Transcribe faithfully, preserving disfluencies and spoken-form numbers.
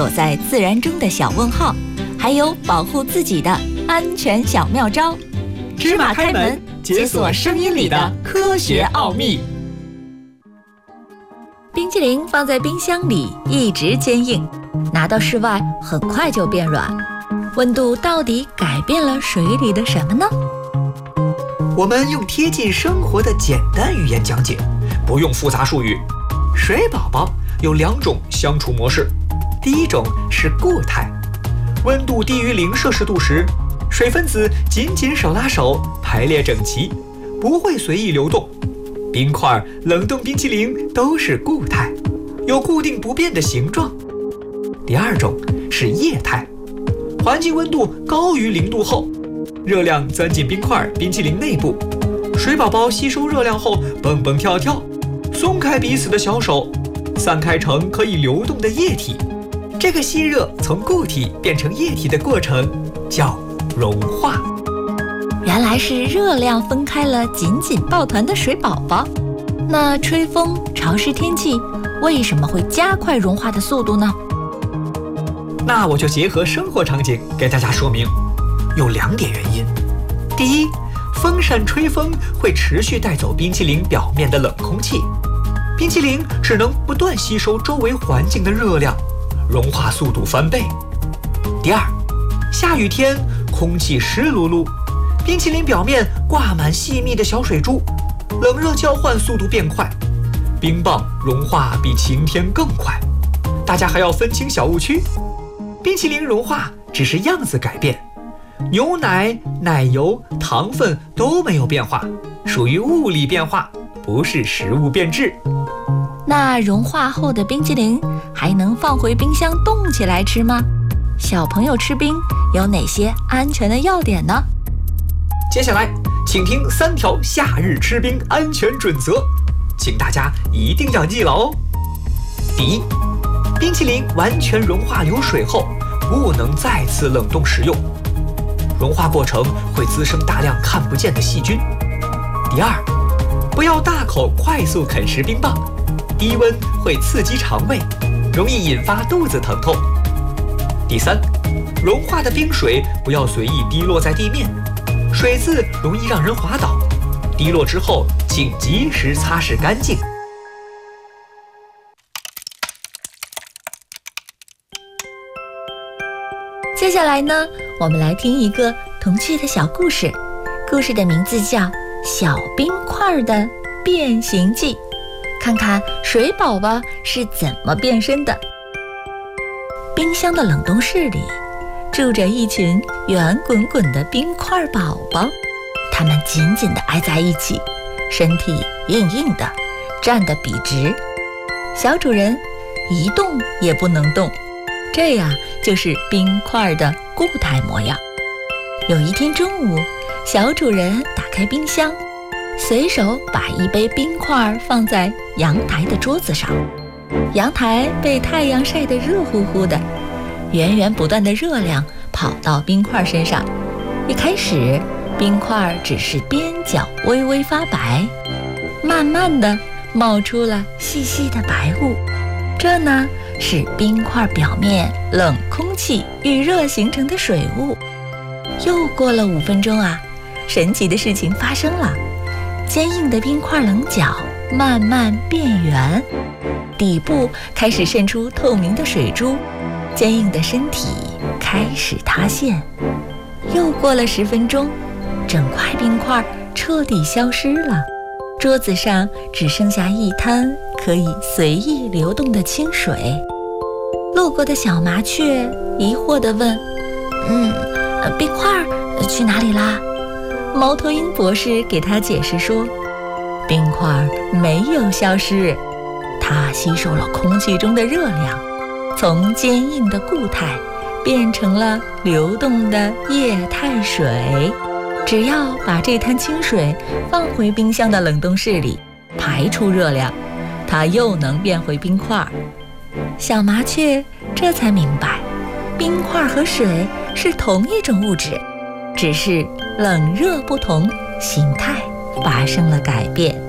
躲在自然中的小问号，还有保护自己的安全小妙招。芝麻开门，解锁声音里的科学奥秘。冰淇淋放在冰箱里一直坚硬，拿到室外很快就变软。温度到底改变了水里的什么呢？ 我们用贴近生活的简单语言讲解，不用复杂术语。水宝宝有两种相处模式，第一种是固态，温度低于零摄氏度时，水分子紧紧手拉手，排列整齐，不会随意流动。冰块、冷冻冰淇淋都是固态，有固定不变的形状。第二种是液态，环境温度高于零度后，热量钻进冰块、冰淇淋内部，水宝宝吸收热量后蹦蹦跳跳，松开彼此的小手，散开成可以流动的液体。这个吸热从固体变成液体的过程叫融化。 原来是热量分开了紧紧抱团的水宝宝。那吹风、潮湿天气为什么会加快融化的速度呢？ 那我就结合生活场景给大家说明，有两点原因。第一，风扇吹风会持续带走冰淇淋表面的冷空气，冰淇淋只能不断吸收周围环境的热量，融化速度翻倍。第二，下雨天空气湿漉漉，冰淇淋表面挂满细密的小水珠，冷热交换速度变快，冰棒融化比晴天更快。大家还要分清小误区，冰淇淋融化只是样子改变，牛奶、奶油、糖分都没有变化，属于物理变化，不是食物变质。 那融化后的冰淇淋还能放回冰箱冻起来吃吗？小朋友吃冰有哪些安全的要点呢？ 接下来请听三条夏日吃冰安全准则，请大家一定要记牢哦。第一，冰淇淋完全融化流水后不能再次冷冻食用，融化过程会滋生大量看不见的细菌。第二，不要大口快速啃食冰棒，低温会刺激肠胃，容易引发肚子疼痛。第三，融化的冰水不要随意滴落在地面，水渍容易让人滑倒，滴落之后请及时擦拭干净。 接下来呢，我们来听一个童趣的小故事，故事的名字叫《小冰块的变形记》，看看水宝宝是怎么变身的。冰箱的冷冻室里住着一群圆滚滚的冰块宝宝，它们紧紧地挨在一起，身体硬硬的，站得笔直。小主人一动也不能动，这样就是冰块的固态模样。有一天中午，小主人打开冰箱，随手把一杯冰块放在阳台的桌子上。阳台被太阳晒得热乎乎的，源源不断的热量跑到冰块身上。一开始，冰块只是边角微微发白，慢慢的冒出了细细的白雾。这呢，是冰块表面冷空气遇热形成的水雾。又过了五分钟啊，神奇的事情发生了，坚硬的冰块棱角慢慢变圆，底部开始渗出透明的水珠，坚硬的身体开始塌陷。又过了十分钟，整块冰块彻底消失了，桌子上只剩下一滩可以随意流动的清水。路过的小麻雀疑惑地问：嗯，冰块去哪里啦？猫头鹰博士给他解释说，冰块没有消失，它吸收了空气中的热量，从坚硬的固态变成了流动的液态水。只要把这滩清水放回冰箱的冷冻室里，排出热量，它又能变回冰块。小麻雀这才明白，冰块和水是同一种物质，只是冷热不同，形态发生了改变。